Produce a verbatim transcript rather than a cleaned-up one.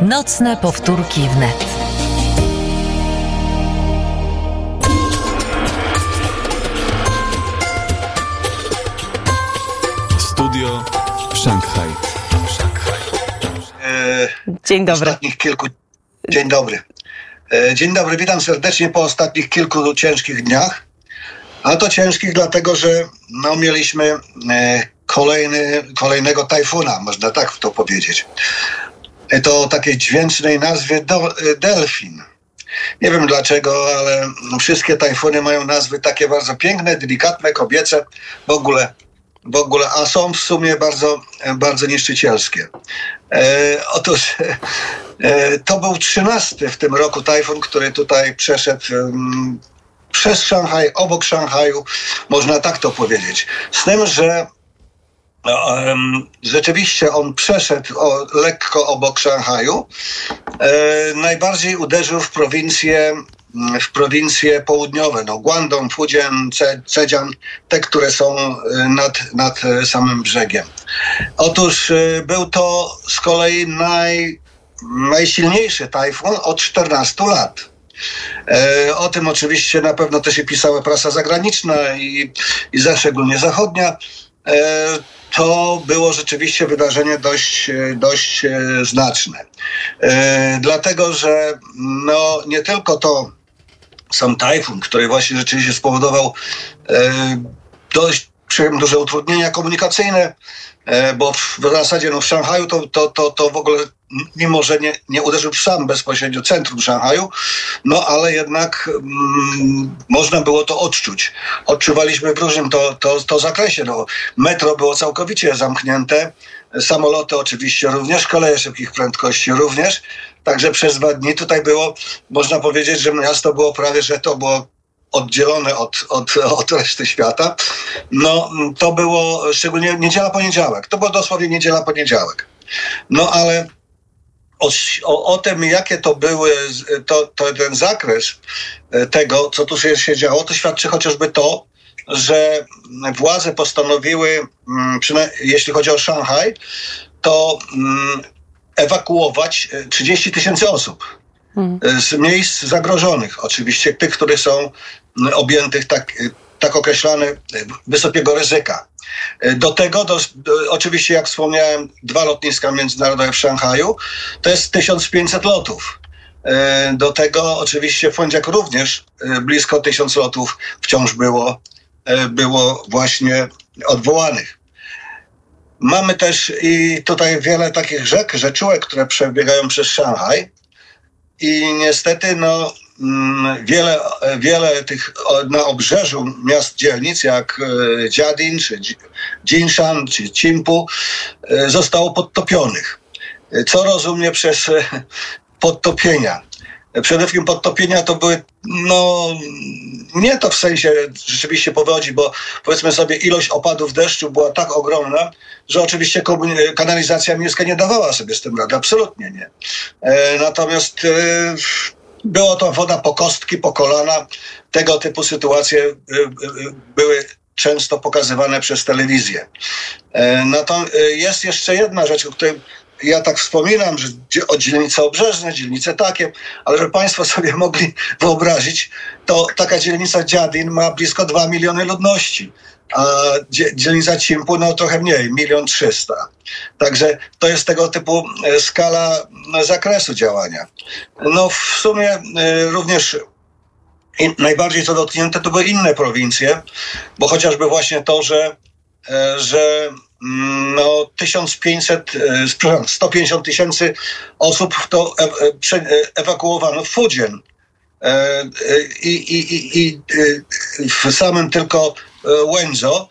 Nocne powtórki wnet. Studio Szanghaj. Dzień dobry. Ostatnich kilku... Dzień dobry. Dzień dobry, witam serdecznie po ostatnich kilku ciężkich dniach. A to ciężkich dlatego, że no, mieliśmy kolejny, kolejnego tajfuna, można tak to powiedzieć. To o takiej dźwięcznej nazwie do, delfin. Nie wiem dlaczego, ale wszystkie tajfuny mają nazwy takie bardzo piękne, delikatne, kobiece, w ogóle, w ogóle, a są w sumie bardzo, bardzo niszczycielskie. E, otóż e, to był trzynasty w tym roku tajfun, który tutaj przeszedł um, przez Szanghaj, obok Szanghaju, można tak to powiedzieć. Z tym, że um, rzeczywiście on przeszedł o, lekko obok Szanghaju. E, najbardziej uderzył w prowincje, w prowincje południowe, no Guangdong, Fujian, Zhejiang, te, które są nad, nad samym brzegiem. Otóż był to z kolei naj, najsilniejszy tajfun od czternastu lat. E, o tym oczywiście na pewno też się pisała prasa zagraniczna i, i za, szczególnie zachodnia. E, to było rzeczywiście wydarzenie dość, dość e, znaczne. E, dlatego, że no, nie tylko to sam tajfun, który właśnie rzeczywiście spowodował e, dość duże utrudnienia komunikacyjne, e, bo w, w zasadzie no, w Szanghaju to, to, to, to w ogóle, mimo że nie, nie uderzył w sam bezpośrednio centrum Szanghaju, no ale jednak mm, można było to odczuć. Odczuwaliśmy w różnym to, to, to zakresie. No, metro było całkowicie zamknięte, samoloty oczywiście również, koleje szybkich prędkości również. Także przez dwa dni tutaj było, można powiedzieć, że miasto było prawie, że to było oddzielone od, od, od reszty świata. No to było szczególnie niedziela, poniedziałek. To było dosłownie niedziela, poniedziałek. No ale o, o, o tym, jakie to były, to, to ten zakres tego, co tu się, się działo, to świadczy chociażby to, że władze postanowiły, jeśli chodzi o Szanghaj, to ewakuować trzydzieści tysięcy osób hmm. z miejsc zagrożonych. Oczywiście tych, które są objętych tak, tak określane wysokiego ryzyka. Do tego, do, do, oczywiście jak wspomniałem, dwa lotniska międzynarodowe w Szanghaju, to jest tysiąc pięćset lotów. Do tego oczywiście w poniedziałek również blisko tysiąc lotów wciąż było, było właśnie odwołanych. Mamy też i tutaj wiele takich rzek, rzeczówek, które przebiegają przez Szanghaj i niestety no, wiele, wiele tych na obrzeżu miast, dzielnic jak Jiading, czy Jinshan, czy Qingpu zostało podtopionych. Co rozumiem przez podtopienia? Przede wszystkim podtopienia to były, no nie to w sensie rzeczywiście powodzi, bo powiedzmy sobie ilość opadów deszczu była tak ogromna, że oczywiście kanalizacja miejska nie dawała sobie z tym rady, absolutnie nie. E, natomiast e, było to woda po kostki, po kolana, tego typu sytuacje e, e, były często pokazywane przez telewizję. E, no to jest jeszcze jedna rzecz, o której ja tak wspominam, że o dzielnice obrzeżne, dzielnice takie, ale żeby państwo sobie mogli wyobrazić, to taka dzielnica Jiading ma blisko dwa miliony ludności, a dzielnica Qingpu no trochę mniej, milion trzysta. Także to jest tego typu skala zakresu działania. No w sumie również najbardziej co dotknięte to były inne prowincje, bo chociażby właśnie to, że, że no tysiąc pięćset, sto pięćdziesiąt tysięcy osób to ewakuowano w Fujian. I, i, i, i w samym tylko Wenzhou